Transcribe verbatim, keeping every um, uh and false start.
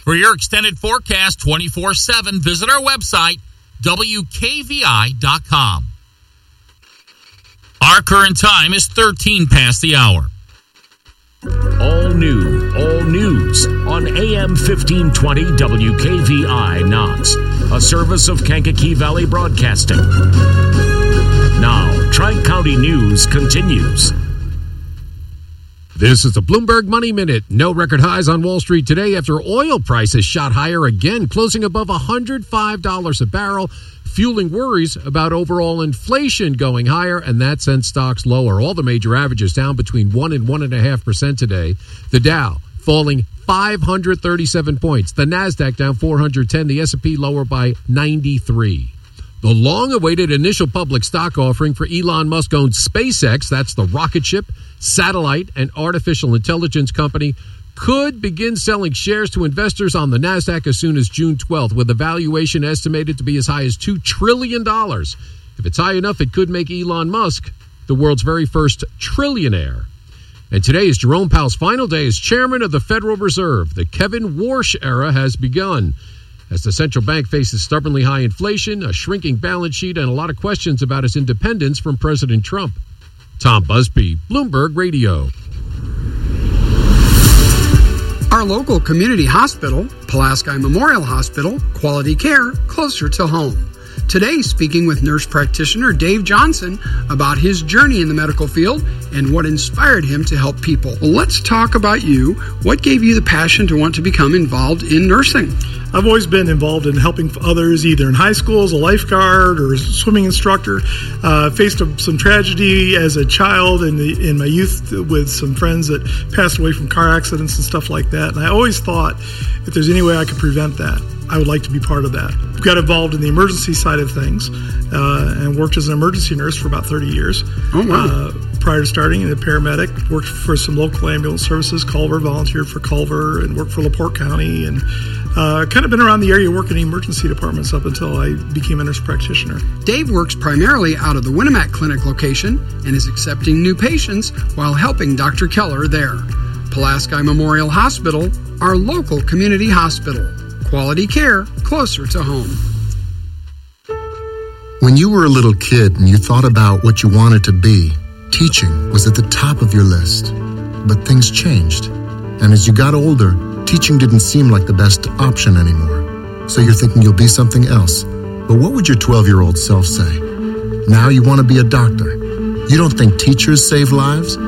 For your extended forecast twenty-four seven, visit our website, W K V I dot com. Our current time is thirteen past the hour. All new, all news on A M fifteen twenty W K V I Knox, a service of Kankakee Valley Broadcasting. Now, Tri-County News continues. This is the Bloomberg Money Minute. No record highs on Wall Street today after oil prices shot higher again, closing above one hundred five dollars a barrel, fueling worries about overall inflation going higher, and that sent stocks lower. All the major averages down between one and one and a half percent today. The Dow falling five hundred thirty-seven points. The Nasdaq down four hundred ten. The S and P lower by ninety-three. The long-awaited initial public stock offering for Elon Musk-owned SpaceX, that's the rocket ship, satellite, and artificial intelligence company, could begin selling shares to investors on the Nasdaq as soon as June twelfth, with a valuation estimated to be as high as two trillion dollars. If it's high enough, it could make Elon Musk the world's very first trillionaire. And today is Jerome Powell's final day as chairman of the Federal Reserve. The Kevin Warsh era has begun, as the central bank faces stubbornly high inflation, a shrinking balance sheet, and a lot of questions about its independence from President Trump. Tom Busby, Bloomberg Radio. Our local community hospital, Pulaski Memorial Hospital, quality care closer to home. Today, speaking with nurse practitioner Dave Johnson about his journey in the medical field and what inspired him to help people. Well, let's talk about you. What gave you the passion to want to become involved in nursing? I've always been involved in helping others, either in high school as a lifeguard or as a swimming instructor. Uh, faced a, some tragedy as a child in, the, in my youth with some friends that passed away from car accidents and stuff like that. And I always thought, if there's any way I could prevent that, I would like to be part of that. Got involved in the emergency side of things uh, and worked as an emergency nurse for about thirty years. Oh, wow. Uh, prior to starting as a paramedic, worked for some local ambulance services, Culver, volunteered for Culver, and worked for LaPorte County, and uh, kind of been around the area working in emergency departments up until I became a nurse practitioner. Dave works primarily out of the Winnemac Clinic location and is accepting new patients while helping Doctor Keller there. Pulaski Memorial Hospital, our local community hospital. Quality care closer to home. When you were a little kid and you thought about what you wanted to be, teaching was at the top of your list. But things changed. And as you got older, teaching didn't seem like the best option anymore. So you're thinking you'll be something else. But what would your twelve-year-old self say? Now you want to be a doctor. You don't think teachers save lives?